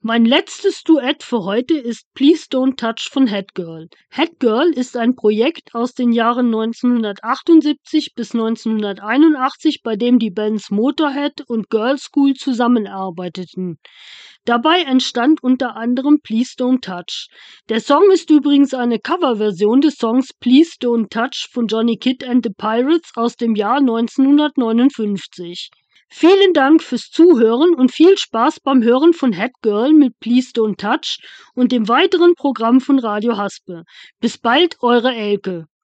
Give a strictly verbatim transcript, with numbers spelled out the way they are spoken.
Mein letztes Duett für heute ist Please Don't Touch von Headgirl. Headgirl ist ein Projekt aus den Jahren neunzehnhundertachtundsiebzig bis neunzehnhunderteinundachtzig, bei dem die Bands Motorhead und Girlschool zusammenarbeiteten. Dabei entstand unter anderem Please Don't Touch. Der Song ist übrigens eine Coverversion des Songs Please Don't Touch von Johnny Kidd and the Pirates aus dem Jahr neunzehnhundertneunundfünfzig. Vielen Dank fürs Zuhören und viel Spaß beim Hören von Headgirl mit Please Don't Touch und dem weiteren Programm von Radio Haspe. Bis bald, eure Elke.